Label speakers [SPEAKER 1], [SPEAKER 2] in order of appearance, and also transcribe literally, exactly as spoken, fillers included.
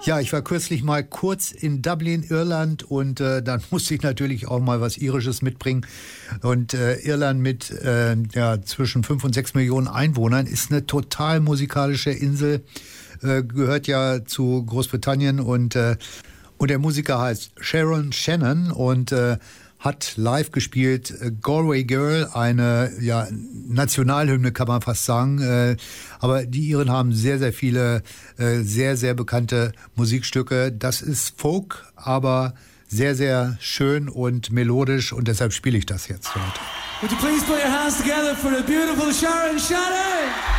[SPEAKER 1] Ja, ich war kürzlich mal kurz in Dublin, Irland und äh, dann musste ich natürlich auch mal was Irisches mitbringen. Und äh, Irland mit äh, ja, zwischen fünf und sechs Millionen Einwohnern ist eine total musikalische Insel, äh, gehört ja zu Großbritannien und, äh, und der Musiker heißt Sharon Shannon und äh, hat live gespielt äh, Galway Girl, eine ja, Nationalhymne kann man fast sagen. Äh, aber die Iren haben sehr, sehr viele äh, sehr, sehr bekannte Musikstücke. Das ist Folk, aber sehr, sehr schön und melodisch und deshalb spiele ich das jetzt heute.
[SPEAKER 2] Would you please put your hands together for the beautiful Sharon Shannon?